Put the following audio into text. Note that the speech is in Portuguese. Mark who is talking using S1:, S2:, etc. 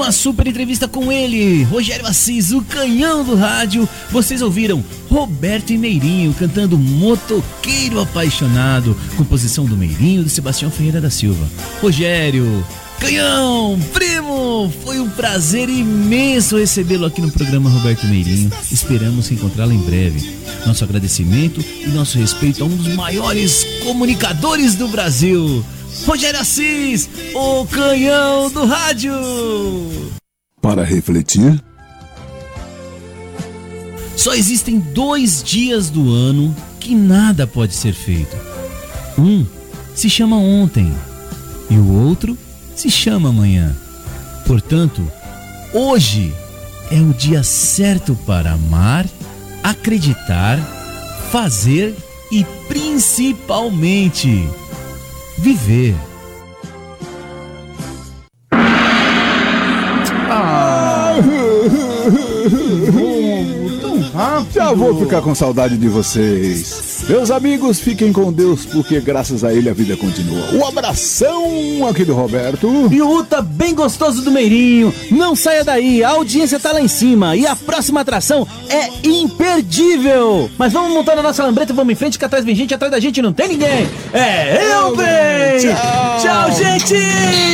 S1: uma super entrevista com ele, Rogério Assis, o canhão do rádio. Vocês ouviram Roberto e Meirinho cantando Motoqueiro Apaixonado, composição do Meirinho e do Sebastião Ferreira da Silva. Rogério, canhão, primo, foi um prazer imenso recebê-lo aqui no programa Roberto Meirinho. Esperamos reencontrá-lo em breve. Nosso agradecimento e nosso respeito a um dos maiores comunicadores do Brasil, Rogério Assis, o canhão do rádio.
S2: Para refletir,
S1: só existem 2 dias do ano que nada pode ser feito. Um se chama ontem e o outro se chama amanhã. Portanto, hoje é o dia certo para amar, acreditar, fazer e principalmente viver.
S3: Tão rápido.
S2: já vou ficar com saudade de vocês. Meus amigos, fiquem com Deus, porque graças a ele a vida continua. Um abração aqui do Roberto.
S3: E o Uta bem gostoso do Meirinho. Não saia daí, a audiência tá lá em cima e a próxima atração é imperdível. Mas vamos montar na nossa lambreta, vamos em frente, que atrás vem gente, atrás da gente não tem ninguém. É eu, bem! Tchau, gente!